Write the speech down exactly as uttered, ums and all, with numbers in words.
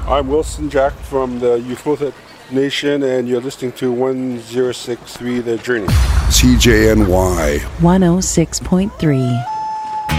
I'm Wilson Jack from the Euphothia Nation, and you're listening to one oh six point three The Journey. C J N Y one oh six point three.